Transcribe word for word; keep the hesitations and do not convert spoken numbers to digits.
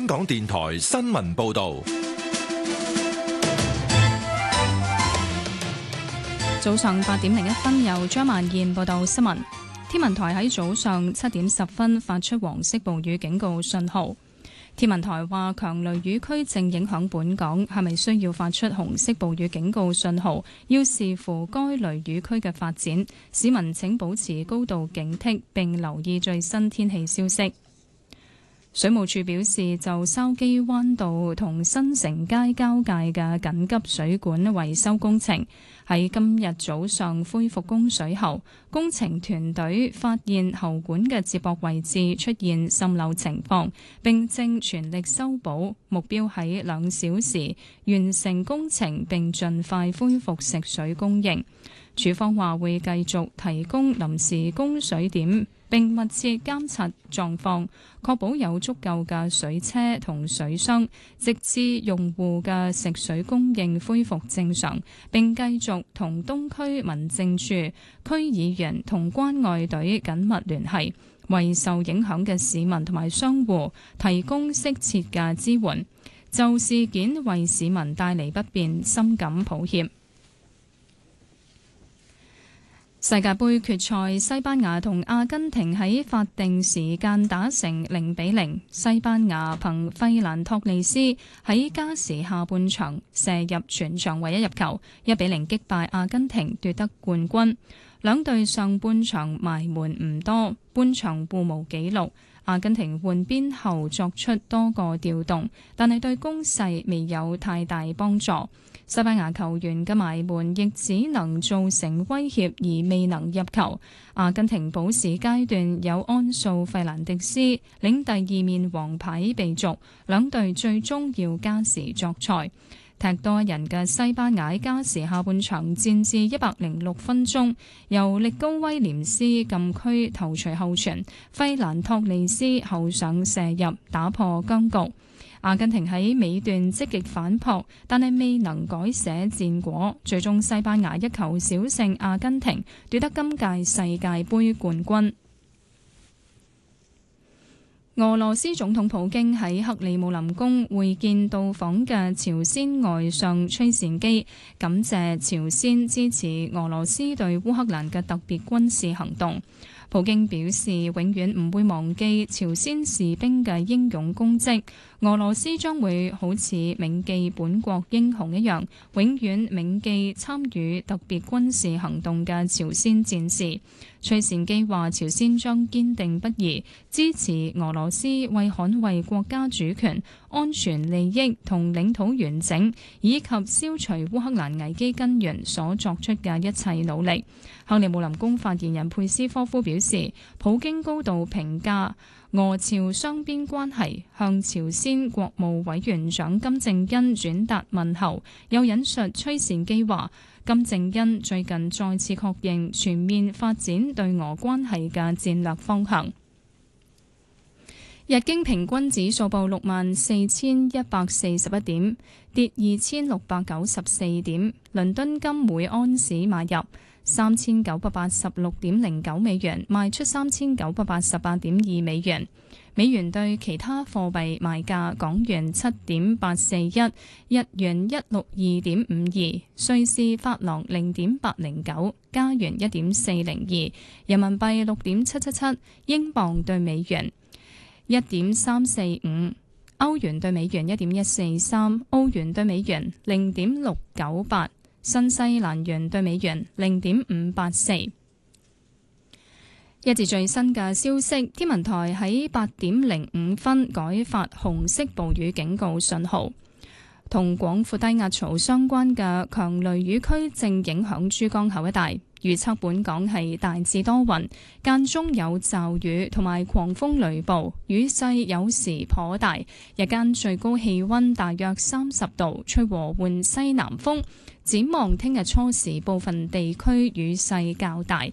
港電台新聞報道。 早上八點零一分，由張萬燕報道新聞。天文台喺早上七點十分發出黃色暴雨警告信號。天文台話，強雷雨區正影響本港，係咪需要發出紅色暴雨警告信號，要視乎該雷雨區嘅發展。市民請保持高度警惕，並留意最新天氣消息。水務署表示，就筲箕灣道同新城街交界嘅緊急水管維修工程，喺今日早上恢復供水後，工程團隊發現喉管嘅接駁位置出現滲漏情況，並正全力修補，目標喺兩小時完成工程並盡快恢復食水供應。署方話會繼續提供臨時供水點，並密切監察狀況，確保有足夠嘅水車同水箱，直至用戶嘅食水供應恢復正常。並繼續同東區民政處、區議員同關愛隊緊密聯繫，為受影響嘅市民同埋商戶提供適切嘅支援。就事件為市民帶嚟不便，深感抱歉。世界盃決賽，西班牙同阿根廷喺法定時間打成零比零。西班牙憑費蘭托利斯喺加時下半場射入全場唯一入球，一比零擊敗阿根廷奪得冠軍。兩隊上半場埋門唔多，半場互無紀錄。阿根廷換邊後作出多個調動，但係對攻勢未有太大幫助。西班牙球員嘅埋門亦只能造成威脅而未能入球。阿根廷補時階段有安素費蘭迪斯領第二面黃牌被逐，兩隊最終要加時作賽。踢多人嘅西班牙加時下半場戰至一百零六分鐘，由力高威廉斯禁區頭槌後傳，費蘭托利斯後上射入打破僵局。阿根廷喺尾段積極反撲，但係未能改寫戰果，最終西班牙一球小勝阿根廷，奪得今屆世界盃冠軍。俄羅斯總統普京喺克里姆林宮會見到訪嘅朝鮮外相崔善基，感謝朝鮮支持俄羅斯對烏克蘭嘅特別軍事行動。普京表示永遠唔會忘記朝鮮士兵嘅英勇功績，俄羅斯將會好似銘記本國英雄一樣，永遠銘記參與特別軍事行動嘅朝鮮戰士。崔善基話朝鮮將堅定不移支持俄羅斯為捍衛國家主權、安全利益同領土完整，以及消除烏克蘭危機根源所作出嘅一切努力。克里姆林宮發言人佩斯科夫表示，普京高度評價俄朝雙邊關係，向朝鮮國務委員長金正恩轉達問候。又引述崔善基話，金正恩最近再次確認全面發展對俄關係嘅戰略方向。日經平均指數報六萬四千一百四十一點，跌二千六百九十四點。倫敦金每安士買入三千九百八十六點零九美元，賣出三千九百八十八點二美元。美元對其他貨幣賣價：港元七點八四一，日元一六二點五二，瑞士法郎零點八零九，加元一點四零二，人民幣六點七七七，英鎊對美元一點三四五，歐元對美元一點一四三，澳元對美元零點六九八，新西蘭元對美元零點五八四。一節最新嘅消息，天文台喺八點零五分改發紅色暴雨警告信號。同廣闊低壓槽相關嘅強雷雨區正影響珠江口一帶，預測本港係大致多雲，間中有驟雨同埋狂風雷暴，雨勢有時頗大。日間最高氣溫大約三十度，吹和緩西南風。展望聽日初時部分地區雨勢較大，